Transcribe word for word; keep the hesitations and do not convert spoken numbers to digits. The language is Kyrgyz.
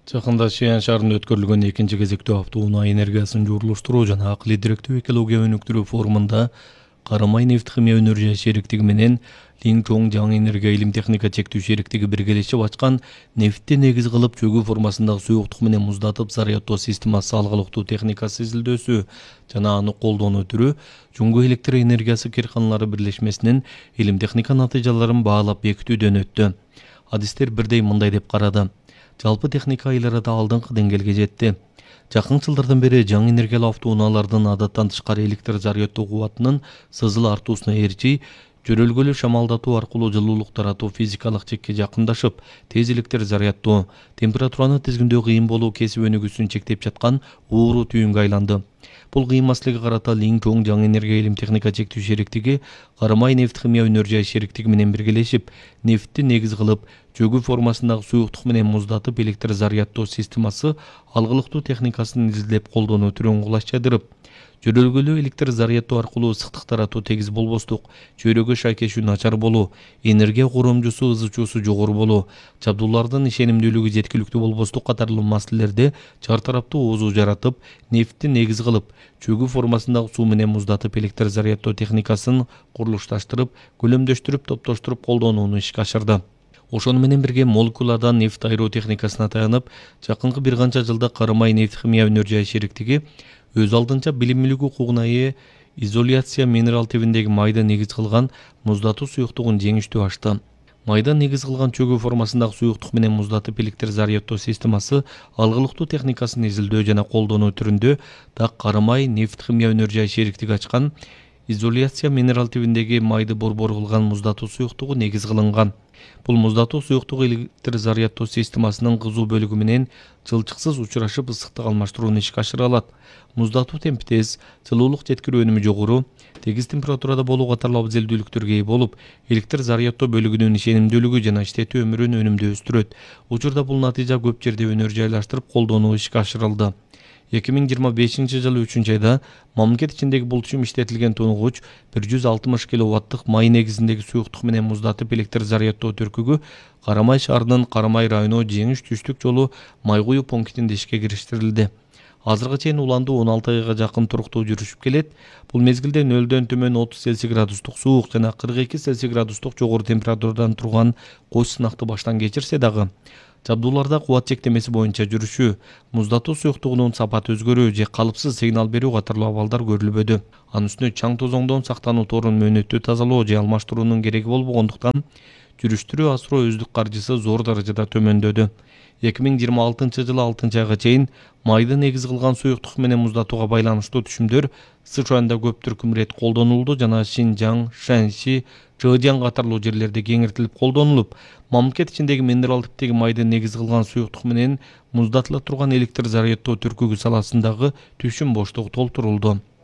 Жакында Шиан шаарында өткөрүлгөн экинчи кезектүү автоунаа энергиясын жуулуштуруу жана акылый дириктүү экология өнүктүрүү форумунда Карамай нефт химия өнөр жай шериктиги менен Линчжоу жаңы энергия илим техника чектүү шериктиги биргелешип ачкан нефтти негиз кылып чөгүү формасындагы суюктук менен муздатып зарядтоо системасы алгылыктуу техникасы изилдөөсү жана аны колдонуу түрү Жуңгу электр энергиясы кирканалары бирлешмесинин илим техника натыйжаларын баалап бекитүүдөн өттү. Адистер бирдей мындай деп карады. Жалпы техника эл арада алдыңкы деңгээлге жетти. Жакын жылдардан бери жаңы энергиялуу автоунаалардын адаттан тышкары электр зарядтоо кубатынын сызыл артуусуна ээрчи жөрөлгөлүү шамалдатуу аркылуу жылуулук таратуу физикалык чекке жакындашып, тез электр зарядтоо, температураны тизгиндөө кыйын болуу кесип өнүгүүсүн чектеп жаткан ууруу түйүнгө айланды. Бул кыйын маселеге карата Линчжоу жаңы энергия илим техника чектүү шериктиги Карамай нефт химия өнөр жай шериктиги менен биргелешип, нефтти негиз кылып, чөгүү формасындагы суюктук менен муздатып электр зарядтоо системасы алгылыктуу техникасын изилдеп колдонуу түрүн кулачтырып, жөрөлгөлүү электр зарядтоо аркылуу ысыктык таратуу тегиз болбостук, чөйрөгө шайкешүү начар болуу, энергия коромжусу ызычуусу жогору болуу, жабдуулардын ишенимдүүлүгү жеткиликтүү болбостук катарлуу маселелерде чар тараптуу оозу жаратып, нефтти негиз кылып, чөгүү формасындагы суу менен муздатып электр зарядтоо техникасын курулушташтырып, көлөмдөштүрүп, топтоштуруп колдонууну ишке ашырды. Ошону менен бирге молекуладан нефть айыруу техникасына таянып, жакынкы бир канча жылда Карамай нефть химия өнөр жай шериктиги өз алдынча билимдүүлүк укугуна ээ изоляция минерал тибиндеги майды негиз кылган муздатуу суюктугун жеңиштүү ачты. Майда негиз кылган чөгүү формасындагы суюктук менен муздатып электр зарядтоо системасы алгылыктуу техникасын изилдөө жана колдонуу түрүндө так Карамай нефть химия өнөр жай шериктиги ачкан изоляция минерал тибиндеги майды борбор кылган муздатуу суюктугу негиз кылынган. Бул муздатуу суюктугу электр зарядтоо системасынын кызуу бөлүгү менен жылчыксыз учурашып ысыктык алмаштырууну ишке ашыра алат. Муздатуу темпи тез, жылуулук жеткирүү өнүмү жогору, тегиз температурада болуу катарлуу абзелдүүлүктөргө ээ болуп, электр зарядтоо бөлүгүнүн ишенимдүүлүгү жана иштетүү өмүрүн өнүмдүү өстүрөт. Учурда бул натыйжа көп жерде өнөр жайлаштырып колдонуу ишке ашырылды. эки миң жыйырма бешинчи жылы үчүнчү айда мамлекет ичиндеги бул түшүм иштетилген тунугуч бир жүз алтымыш киловаттык май негизиндеги суюктук менен муздатып электр зарядтоо түркүгү Карамай шаарынын Карамай району Жеңиш түштүк жолу май куюу пунктинде ишке кириштирилди. Азыркыга чейин уландуу он алты айга жакын туруктуу жүрүшүп келет. Бул мезгилде нөлдөн төмөн отуз цельсий градустук суук жана кырк эки цельсий градустук жогору температурадан турган коч сынакты баштан кечирсе дагы, жабдууларда кубат чектемеси боюнча жүрүшүү, муздатуу суюктугунун сапаты өзгөрүү же калыпсыз сигнал берүү катарлуу абалдар көрүлбөдү. Анын үстүнө чаң тозоңдон сактануу торун мөөнөттүү тазалоо же алмаштыруунун кереги болбогондуктан жүрүштүрүү асыроо өздүк каржысы зор даражада төмөндөдү. эки миң жыйырма алтынчы жылы алтынчы айга чейин майды негиз кылган суюктук менен муздатууга байланыштуу түшүмдөр Сычуанда көп түркүм ирет колдонулду жана Шинжаң, Шэньси, Чжэжьян катарлуу жерлерде кеңиртилип колдонулуп, мамлекет ичиндеги минерал типтеги майды негиз кылган суюктук менен муздатыла турган электр зарядтоо түркүгү саласындагы түшүм боштугу толтурулду.